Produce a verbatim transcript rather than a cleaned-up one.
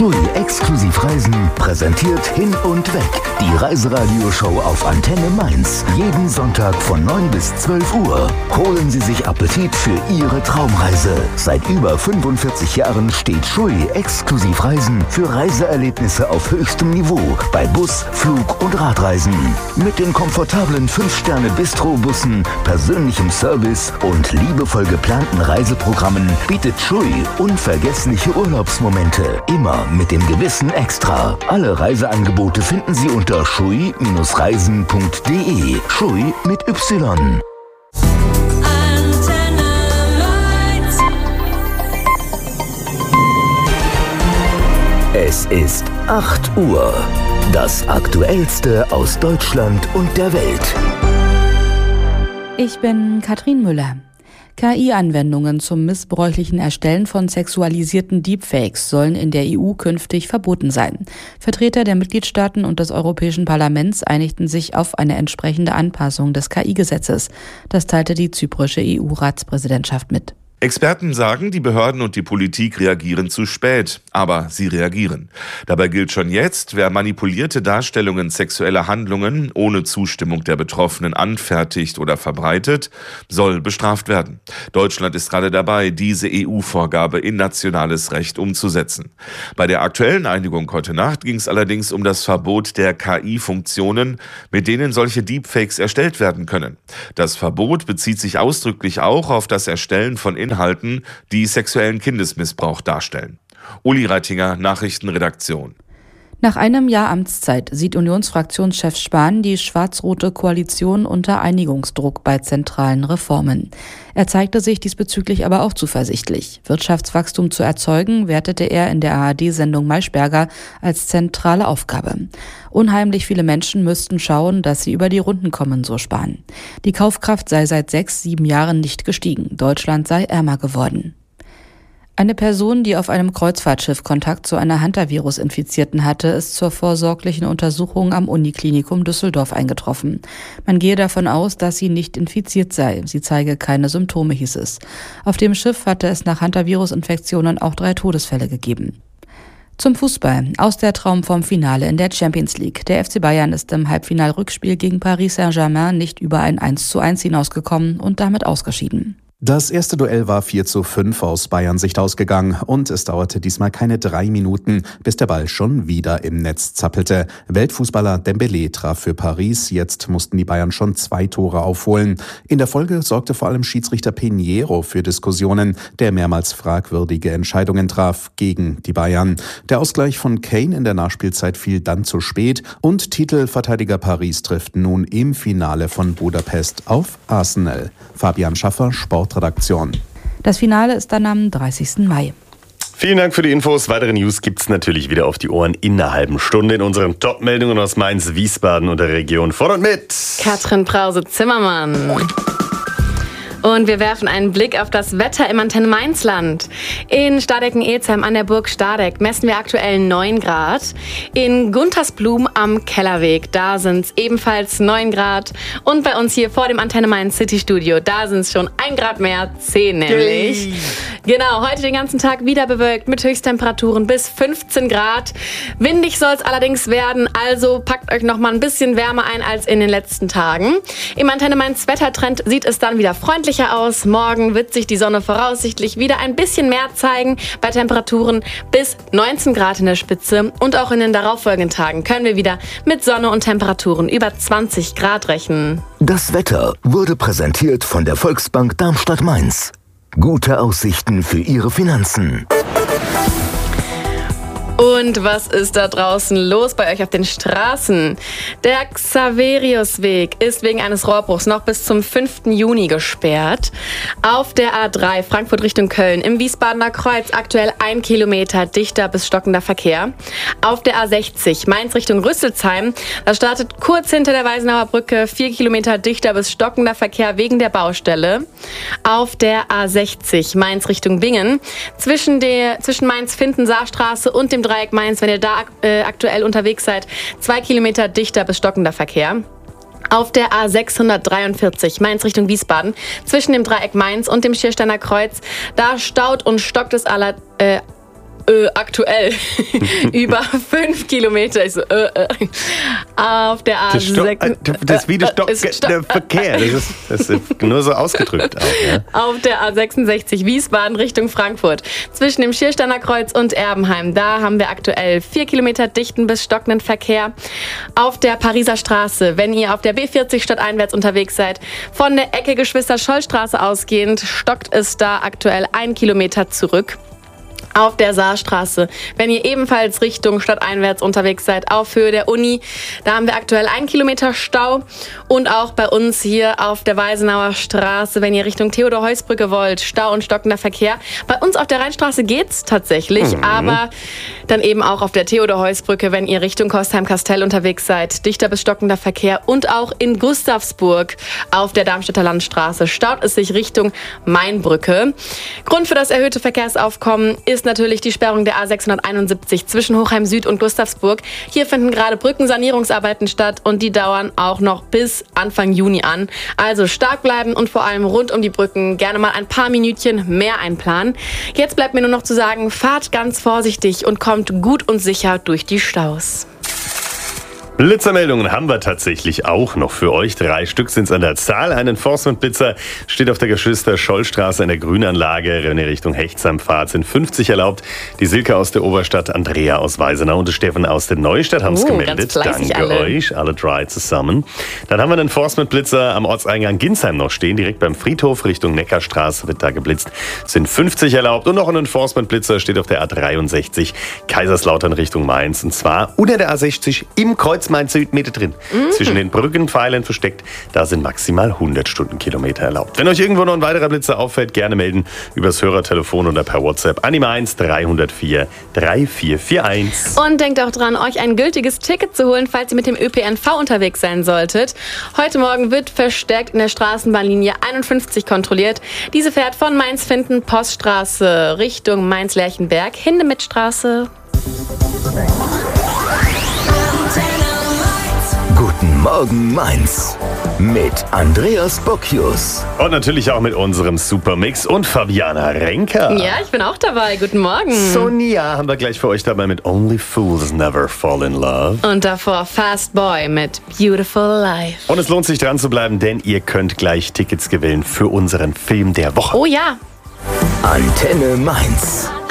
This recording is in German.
Schui exklusiv Reisen präsentiert Hin und Weg. Die Reiseradioshow auf Antenne Mainz. Jeden Sonntag von neun bis zwölf Uhr. Holen Sie sich Appetit für Ihre Traumreise. Seit über fünfundvierzig Jahren steht Schui exklusiv Reisen für Reiseerlebnisse auf höchstem Niveau bei Bus, Flug und Radreisen. Mit den komfortablen fünf Sterne Bistro-Bussen, persönlichem Service und liebevoll geplanten Reiseprogrammen bietet Schui unvergessliche Urlaubsmomente. Immer mit dem gewissen Extra. Alle Reiseangebote finden Sie unter schui Reisen punkt de. Schui mit Y. Es ist acht Uhr. Das Aktuellste aus Deutschland und der Welt. Ich bin Katrin Müller. K I-Anwendungen zum missbräuchlichen Erstellen von sexualisierten Deepfakes sollen in der E U künftig verboten sein. Vertreter der Mitgliedstaaten und des Europäischen Parlaments einigten sich auf eine entsprechende Anpassung des K I-Gesetzes. Das teilte die zyprische E U-Ratspräsidentschaft mit. Experten sagen, die Behörden und die Politik reagieren zu spät, aber sie reagieren. Dabei gilt schon jetzt, wer manipulierte Darstellungen sexueller Handlungen ohne Zustimmung der Betroffenen anfertigt oder verbreitet, soll bestraft werden. Deutschland ist gerade dabei, diese E U-Vorgabe in nationales Recht umzusetzen. Bei der aktuellen Einigung heute Nacht ging es allerdings um das Verbot der K I-Funktionen, mit denen solche Deepfakes erstellt werden können. Das Verbot bezieht sich ausdrücklich auch auf das Erstellen von Inhalten, Inhalten, die sexuellen Kindesmissbrauch darstellen. Uli Reitinger, Nachrichtenredaktion. Nach einem Jahr Amtszeit sieht Unionsfraktionschef Spahn die schwarz-rote Koalition unter Einigungsdruck bei zentralen Reformen. Er zeigte sich diesbezüglich aber auch zuversichtlich. Wirtschaftswachstum zu erzeugen, wertete er in der A R D-Sendung Maischberger als zentrale Aufgabe. Unheimlich viele Menschen müssten schauen, dass sie über die Runden kommen, so Spahn. Die Kaufkraft sei seit sechs, sieben Jahren nicht gestiegen. Deutschland sei ärmer geworden. Eine Person, die auf einem Kreuzfahrtschiff Kontakt zu einer Hantavirus-Infizierten hatte, ist zur vorsorglichen Untersuchung am Uniklinikum Düsseldorf eingetroffen. Man gehe davon aus, dass sie nicht infiziert sei. Sie zeige keine Symptome, hieß es. Auf dem Schiff hatte es nach Hantavirus-Infektionen auch drei Todesfälle gegeben. Zum Fußball. Aus der Traumform Finale in der Champions League. Der F C Bayern ist im Halbfinalrückspiel gegen Paris Saint-Germain nicht über ein eins zu eins hinausgekommen und damit ausgeschieden. Das erste Duell war vier zu fünf aus Bayern Sicht ausgegangen und es dauerte diesmal keine drei Minuten, bis der Ball schon wieder im Netz zappelte. Weltfußballer Dembélé traf für Paris, jetzt mussten die Bayern schon zwei Tore aufholen. In der Folge sorgte vor allem Schiedsrichter Pinheiro für Diskussionen, der mehrmals fragwürdige Entscheidungen traf gegen die Bayern. Der Ausgleich von Kane in der Nachspielzeit fiel dann zu spät und Titelverteidiger Paris trifft nun im Finale von Budapest auf Arsenal. Fabian Schaffer, Sport Redaktion. Das Finale ist dann am dreißigsten Mai. Vielen Dank für die Infos. Weitere News gibt's natürlich wieder auf die Ohren in einer halben Stunde in unseren Top-Meldungen aus Mainz, Wiesbaden und der Region. Von und mit Katrin Brause-Zimmermann. Und wir werfen einen Blick auf das Wetter im Antenne Mainzland. In Stadecken-Ezheim an der Burg Stadeck messen wir aktuell neun Grad. In Guntersblum am Kellerweg, da sind es ebenfalls neun Grad. Und bei uns hier vor dem Antenne Mainz City Studio, da sind es schon ein Grad mehr, zehn nämlich. Yay. Genau, heute den ganzen Tag wieder bewölkt mit Höchsttemperaturen bis fünfzehn Grad. Windig soll es allerdings werden, also packt euch noch mal ein bisschen wärmer ein als in den letzten Tagen. Im Antenne Mainz Wettertrend sieht es dann wieder freundlich aus. Morgen wird sich die Sonne voraussichtlich wieder ein bisschen mehr zeigen, bei Temperaturen bis neunzehn Grad in der Spitze. Und auch in den darauffolgenden Tagen können wir wieder mit Sonne und Temperaturen über zwanzig Grad rechnen. Das Wetter wurde präsentiert von der Volksbank Darmstadt-Mainz. Gute Aussichten für Ihre Finanzen. Und was ist da draußen los bei euch auf den Straßen? Der Xaveriusweg ist wegen eines Rohrbruchs noch bis zum fünften Juni gesperrt. Auf der A drei Frankfurt Richtung Köln im Wiesbadener Kreuz aktuell ein Kilometer dichter bis stockender Verkehr. Auf der A sechzig Mainz Richtung Rüsselsheim, da startet kurz hinter der Weisenauer Brücke vier Kilometer dichter bis stockender Verkehr wegen der Baustelle. Auf der A sechzig Mainz Richtung Bingen zwischen, der, zwischen Mainz-Finten-Saarstraße und dem Dreieck Mainz, wenn ihr da äh, aktuell unterwegs seid, zwei Kilometer dichter bis stockender Verkehr. Auf der A sechshundertdreiundvierzig Mainz Richtung Wiesbaden zwischen dem Dreieck Mainz und dem Schiersteiner Kreuz, da staut und stockt es aller, äh, äh, aktuell über fünf Kilometer. Ich so, äh, äh. Auf der A sechs. Das, das ist wie der, Stock, Stock, der Verkehr. Das ist, das ist nur so ausgedrückt. Auch, ja. Auf der A sechsundsechzig Wiesbaden Richtung Frankfurt. Zwischen dem Schiersteiner Kreuz und Erbenheim. Da haben wir aktuell vier Kilometer dichten bis stockenden Verkehr. Auf der Pariser Straße, wenn ihr auf der B vierzig stadteinwärts unterwegs seid, von der Ecke Geschwister-Scholl-Straße ausgehend, stockt es da aktuell ein Kilometer zurück. Auf der Saarstraße, wenn ihr ebenfalls Richtung stadteinwärts unterwegs seid, auf Höhe der Uni, da haben wir aktuell einen Kilometer Stau. Und auch bei uns hier auf der Weisenauer Straße, wenn ihr Richtung Theodor-Heuss-Brücke wollt, Stau und stockender Verkehr. Bei uns auf der Rheinstraße geht's tatsächlich, mhm. aber dann eben auch auf der Theodor-Heuss-Brücke, wenn ihr Richtung Kostheim-Kastell unterwegs seid, dichter bis stockender Verkehr. Und auch in Gustavsburg auf der Darmstädter Landstraße staut es sich Richtung Mainbrücke. Grund für das erhöhte Verkehrsaufkommen ist natürlich die Sperrung der A sechshunderteinundsiebzig zwischen Hochheim Süd und Gustavsburg. Hier finden gerade Brückensanierungsarbeiten statt und die dauern auch noch bis Anfang Juni an. Also stark bleiben und vor allem rund um die Brücken gerne mal ein paar Minütchen mehr einplanen. Jetzt bleibt mir nur noch zu sagen, fahrt ganz vorsichtig und kommt gut und sicher durch die Staus. Blitzermeldungen haben wir tatsächlich auch noch für euch. Drei Stück sind es an der Zahl. Ein Enforcement-Blitzer steht auf der Geschwister-Scholl-Straße in der Grünanlage. Wenn ihr Richtung Hechtsheim fahrt, sind fünfzig erlaubt. Die Silke aus der Oberstadt, Andrea aus Weisenau und Steffen aus der Neustadt haben es uh, gemeldet. Danke alle. euch, alle drei zusammen. Dann haben wir einen Enforcement-Blitzer am Ortseingang Ginsheim noch stehen. Direkt beim Friedhof Richtung Neckarstraße wird da geblitzt. Sind fünfzig erlaubt. Und noch ein Enforcement-Blitzer steht auf der A dreiundsechzig Kaiserslautern Richtung Mainz. Und zwar unter der A sechzig im Kreuz Mainz Süd Meter drin. Mhm. Zwischen den Brückenpfeilern versteckt. Da sind maximal hundert Stundenkilometer erlaubt. Wenn euch irgendwo noch ein weiterer Blitzer auffällt, gerne melden übers Hörertelefon oder per WhatsApp an die Mainz drei null vier drei vier vier eins. Und denkt auch dran, euch ein gültiges Ticket zu holen, falls ihr mit dem Ö P N V unterwegs sein solltet. Heute Morgen wird verstärkt in der Straßenbahnlinie einundfünfzig kontrolliert. Diese fährt von Mainz-Finden Poststraße Richtung Mainz-Lerchenberg, Hindemithstraße. Guten Morgen Mainz mit Andreas Bocchius. Und natürlich auch mit unserem Supermix und Fabiana Renker. Ja, ich bin auch dabei. Guten Morgen. Sonja haben wir gleich für euch dabei mit Only Fools Never Fall in Love. Und davor Fast Boy mit Beautiful Life. Und es lohnt sich dran zu bleiben, denn ihr könnt gleich Tickets gewinnen für unseren Film der Woche. Oh ja. Antenne Mainz.